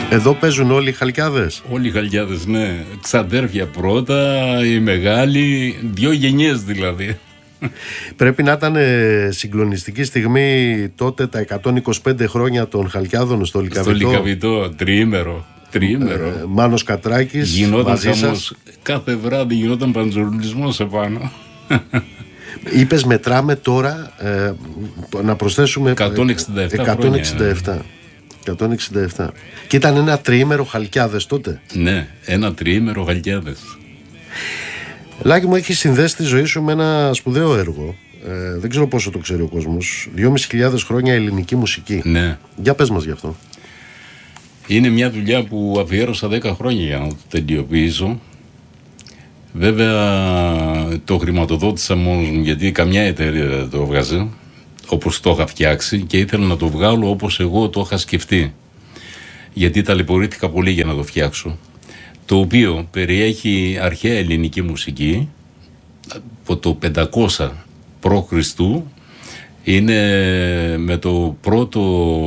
Εδώ παίζουν όλοι οι Χαλκιάδες. Όλοι οι Χαλκιάδες, ναι. Ξαδέρφια πρώτα, οι μεγάλοι, 2 γενιές δηλαδή. Πρέπει να ήταν συγκλονιστική στιγμή τότε τα 125 χρόνια των Χαλκιάδων στο Λυκαβητό. Στο Λυκαβητό, τριήμερο. Μάνος Κατράκης, γινόταν μαζί χαμός. Κάθε βράδυ γινόταν παντζουρλισμός επάνω. Είπες μετράμε τώρα, να προσθέσουμε 167. 167. Και ήταν ένα τριήμερο Χαλκιάδες τότε. Ναι, ένα τριήμερο Χαλκιάδες. Λάκη μου, έχει συνδέσει τη ζωή σου με ένα σπουδαίο έργο. Δεν ξέρω πόσο το ξέρει ο κόσμος. 2.500 χρόνια ελληνική μουσική. Ναι. Για πες μας γι' αυτό. Είναι μια δουλειά που αφιέρωσα 10 χρόνια για να το τελειοποιήσω. Βέβαια το χρηματοδότησα μόνος μου, γιατί καμιά εταιρεία δεν το έβγαζε όπως το είχα φτιάξει, και ήθελα να το βγάλω όπως εγώ το είχα σκεφτεί, γιατί ταλαιπωρήθηκα πολύ για να το φτιάξω. Το οποίο περιέχει αρχαία ελληνική μουσική από το 500 π.Χ. Είναι με το πρώτο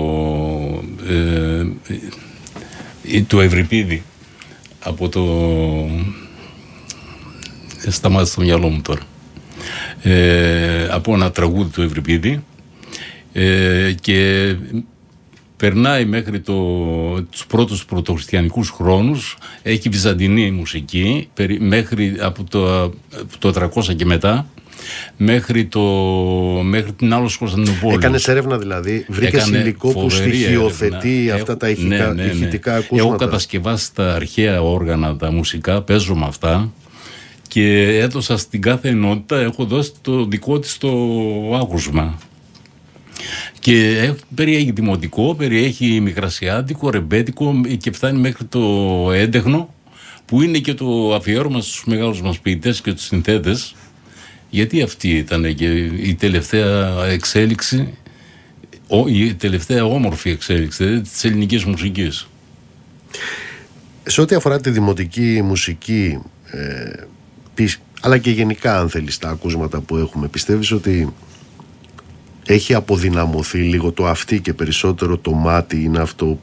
το Ευρυπίδη από το... Σταμάτησε στο μυαλό μου τώρα. Από ένα τραγούδι του Ευρυπίδη, και περνάει μέχρι τους πρώτους πρωτοχριστιανικούς χρόνους. Έχει βυζαντινή μουσική μέχρι από το 300 και μετά, μέχρι την Άλος Κωνσταντινούπολης. Έκανες έρευνα δηλαδή, βρήκες υλικό που στοιχειοθετεί αυτά τα ηχητικά ακούσματα. Έχω κατασκευάσει τα αρχαία όργανα, τα μουσικά, παίζω με αυτά, και έδωσα στην κάθε ενότητα, έχω δώσει το δικό της το άκουσμα. Και περιέχει δημοτικό, περιέχει μικρασιάτικο, ρεμπέτικο, και φτάνει μέχρι το έντεχνο, που είναι και το αφιέρωμα στους μεγάλους μας ποιητές και τους συνθέτες, γιατί αυτή ήταν και η τελευταία εξέλιξη, η τελευταία όμορφη εξέλιξη της ελληνικής μουσικής. Σε ό,τι αφορά τη δημοτική μουσική, αλλά και γενικά αν θέλεις τα ακούσματα που έχουμε, πιστεύεις ότι έχει αποδυναμωθεί λίγο το αυτί και περισσότερο το μάτι είναι αυτό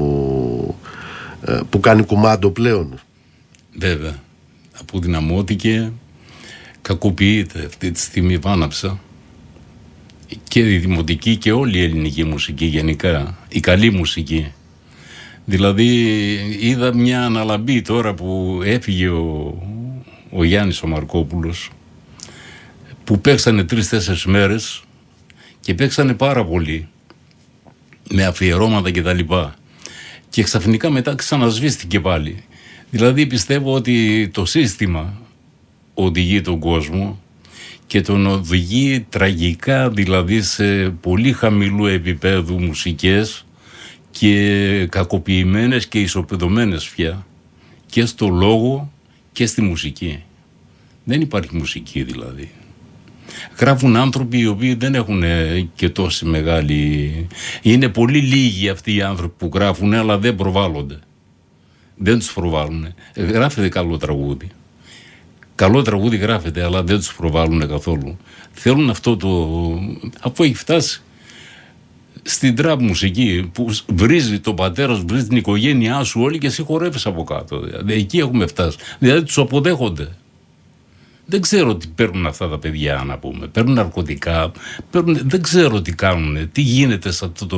που κάνει κουμάντο πλέον? Βέβαια, αποδυναμώθηκε, κακοποιείται αυτή τη στιγμή, βάναψα, και η δημοτική και όλη η ελληνική μουσική γενικά, η καλή μουσική. Δηλαδή είδα μια αναλαμπή τώρα που έφυγε ο Γιάννης ο Μαρκόπουλος, που παίξανε 3-4 μέρες και παίξανε πάρα πολύ με αφιερώματα και τα λοιπά, και ξαφνικά μετά ξανασβήστηκε πάλι. Δηλαδή πιστεύω ότι το σύστημα οδηγεί τον κόσμο, και τον οδηγεί τραγικά, δηλαδή σε πολύ χαμηλού επίπεδου μουσικές, και κακοποιημένες και ισοπεδωμένες πια, και στο λόγο και στη μουσική. Δεν υπάρχει μουσική δηλαδή. Γράφουν άνθρωποι οι οποίοι δεν έχουν και τόση μεγάλη... Είναι πολύ λίγοι αυτοί οι άνθρωποι που γράφουν, αλλά δεν προβάλλονται. Δεν τους προβάλλουν. Γράφεται καλό τραγούδι. Καλό τραγούδι γράφεται, αλλά δεν τους προβάλλουν καθόλου. Θέλουν αυτό αφού έχει φτάσει στην τραπ μουσική, που βρίζει τον πατέρα σου, βρίζει την οικογένειά σου όλη, και εσύ χορεύεις από κάτω. Δηλαδή, εκεί έχουμε φτάσει. Δηλαδή τους αποδέχονται. Δεν ξέρω τι παίρνουν αυτά τα παιδιά, να πούμε. Παίρνουν ναρκωτικά, δεν ξέρω τι κάνουν, τι γίνεται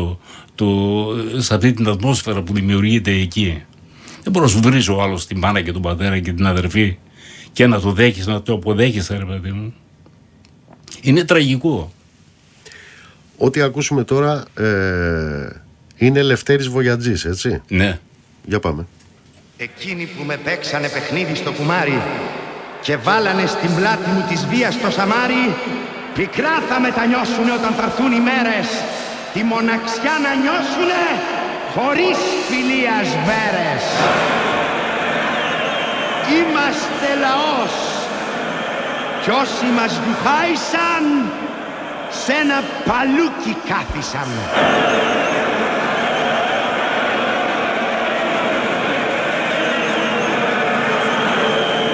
σε αυτή την ατμόσφαιρα που δημιουργείται εκεί. Δεν μπορώ να σου βρίζω ο άλλος τη μάνα και τον πατέρα και την αδερφή και να το δέχεις, να το αποδέχεσαι, ρε παιδί μου. Είναι τραγικό. Ό,τι ακούσουμε τώρα είναι Λευτέρης Βογιατζής, έτσι? Ναι. Για πάμε. Εκείνοι που με παίξανε παιχνίδι στο κουμάρι και βάλανε στην πλάτη μου της βίας το σαμάρι, πικρά θα μετανιώσουνε όταν θα έρθουν οι μέρες, τη μοναξιά να νιώσουνε χωρίς φιλίας βέρες. Είμαστε λαός κι όσοι μας γιουχάισαν, σ' ένα παλούκι κάθισαν.